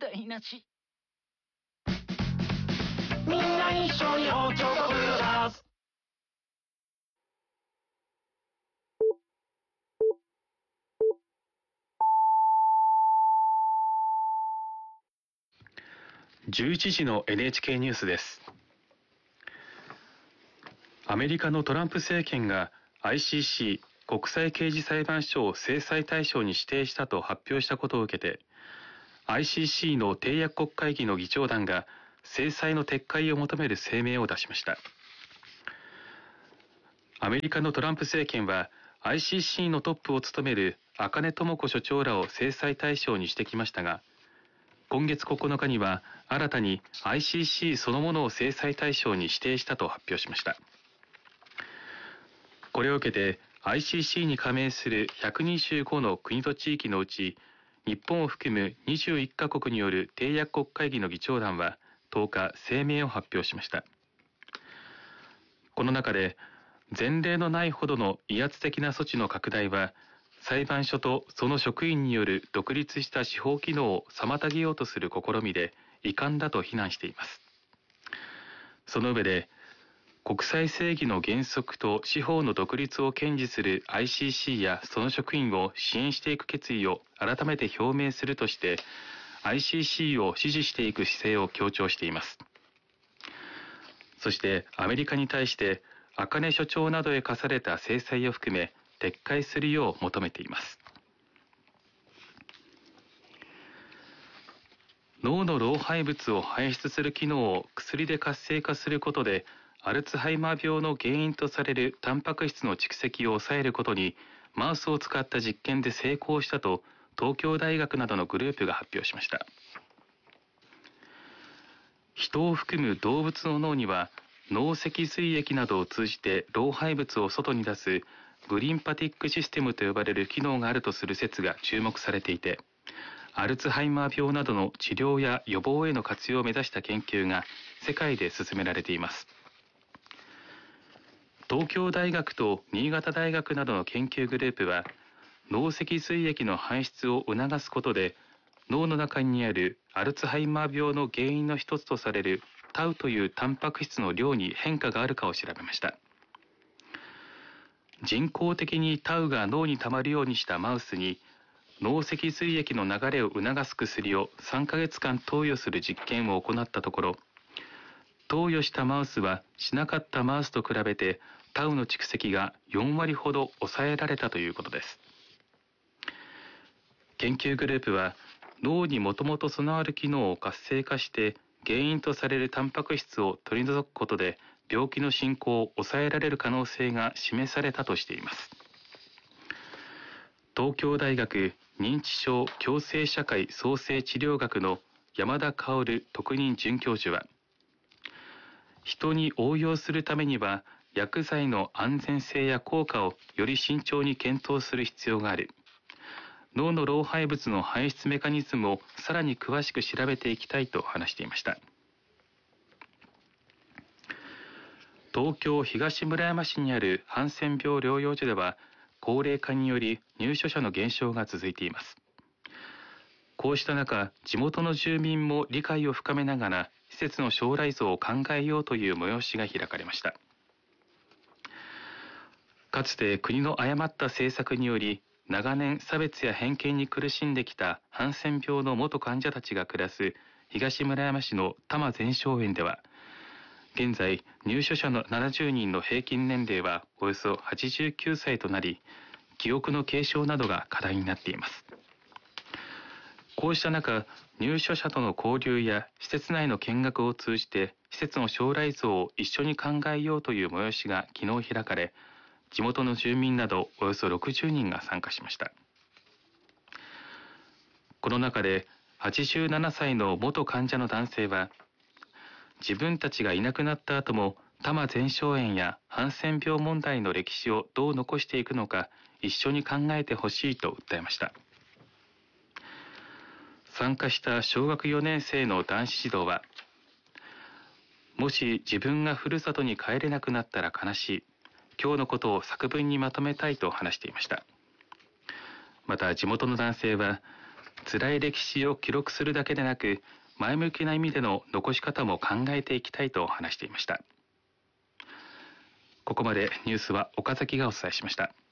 台無し。 みんな一緒に包丁とブルーダース。 11時の NHK ニュースです。アメリカのトランプ政権が ICC 国際刑事裁判所を制裁対象に指定したと発表したことを受けて、ICC の締約国会議の議長団が制裁の撤回を求める声明を出しました。アメリカのトランプ政権は ICC のトップを務める赤根智子所長らを制裁対象にしてきましたが、今月9日には新たに ICC そのものを制裁対象に指定したと発表しました。これを受けて ICC に加盟する125の国と地域のうち、日本を含む21カ国による締約国会議の議長団は10日声明を発表しました。この中で、前例のないほどの威圧的な措置の拡大は、裁判所とその職員による独立した司法機能を妨げようとする試みで遺憾だと非難しています。その上で、国際正義の原則と司法の独立を堅持する ICC やその職員を支援していく決意を改めて表明するとして、ICC を支持していく姿勢を強調しています。そしてアメリカに対して赤根所長などへ課された制裁を含め撤回するよう求めています。脳の老廃物を排出する機能を薬で活性化することで、アルツハイマー病の原因とされるタンパク質の蓄積を抑えることにマウスを使った実験で成功したと東京大学などのグループが発表しました。人を含む動物の脳には脳脊髄液などを通じて老廃物を外に出すグリンパティックシステムと呼ばれる機能があるとする説が注目されていて、アルツハイマー病などの治療や予防への活用を目指した研究が世界で進められています。東京大学と新潟大学などの研究グループは、脳脊髄液の排出を促すことで、脳の中にあるアルツハイマー病の原因の一つとされるタウというタンパク質の量に変化があるかを調べました。人工的にタウが脳に溜まるようにしたマウスに、脳脊髄液の流れを促す薬を3ヶ月間投与する実験を行ったところ、投与したマウスはしなかったマウスと比べてタウの蓄積が4割ほど抑えられたということです。研究グループは、脳にもともと備わる機能を活性化して原因とされるタンパク質を取り除くことで病気の進行を抑えられる可能性が示されたとしています。東京大学認知症共生社会創生治療学の山田薫特任准教授は、人に応用するためには薬剤の安全性や効果をより慎重に検討する必要がある。脳の老廃物の排出メカニズムをさらに詳しく調べていきたいと話していました。東京東村山市にあるハンセン病療養所では、高齢化により入所者の減少が続いています。こうした中、地元の住民も理解を深めながら施設の将来像を考えようという催しが開かれました。かつて国の誤った政策により長年差別や偏見に苦しんできたハンセン病の元患者たちが暮らす東村山市の多摩全生園では、現在入所者の70人の平均年齢はおよそ89歳となり、記憶の継承などが課題になっています。こうした中、入所者との交流や施設内の見学を通じて施設の将来像を一緒に考えようという催しが昨日開かれ、地元の住民などおよそ60人が参加しました。この中で87歳の元患者の男性は、自分たちがいなくなった後も多摩全生園やハンセン病問題の歴史をどう残していくのか一緒に考えてほしいと訴えました。参加した小学4年生の男子児童は、もし自分がふるさとに帰れなくなったら悲しい。今日のことを作文にまとめたいと話していました。また地元の男性は、 辛い歴史を記録するだけでなく、前向きな意味での残し方も考えていきたいと話していました。ここまでニュースは岡崎がお伝えしました。